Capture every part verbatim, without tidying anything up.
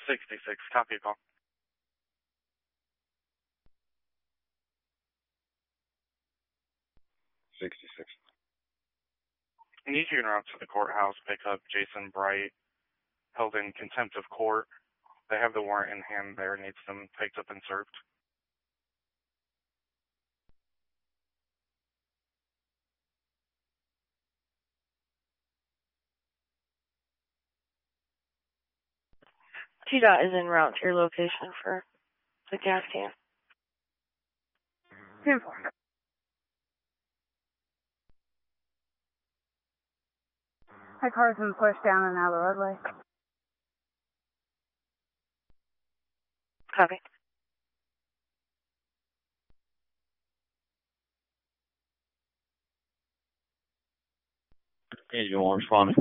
sixty-six, copy a call. sixty-six. I need you en route to the courthouse. Pick up Jason Bright, held in contempt of court. They have the warrant in hand there. Needs them picked up and served. T DOT is en route to your location for the gas can. ten four. My car's been pushed down and out of the roadway. Copy. Agent one responding.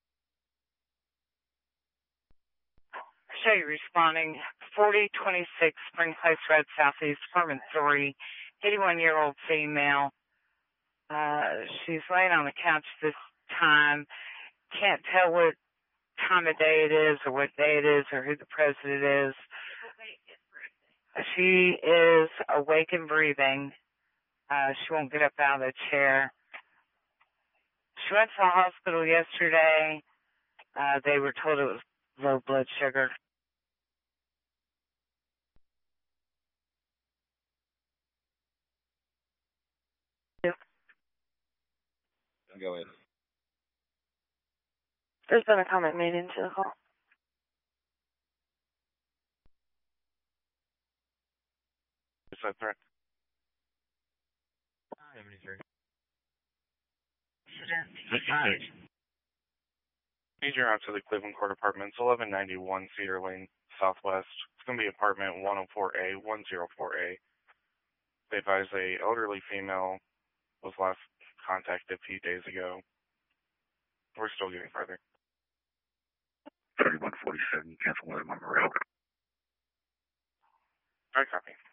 Show you responding. forty twenty-six Spring Place Road Southeast, Apartment three, eighty-one-year-old female. Uh, she's laying on the couch this time. Can't tell what time of day it is or what day it is or who the president is. She is awake and breathing. Uh, she won't get up out of the chair. She went to the hospital yesterday. Uh, they were told it was low blood sugar. Go ahead. There's been a comment made into the call. Is that threat? seventy-three. sixty-six. Need you en route to the Cleveland Court Apartments, eleven ninety-one Cedar Lane, Southwest. It's going to be apartment one oh four A, one oh four A. They advise a elderly female was last contacted a few days ago. We're still getting further. thirty-one forty-seven, cancel one of my Morel. All right, copy.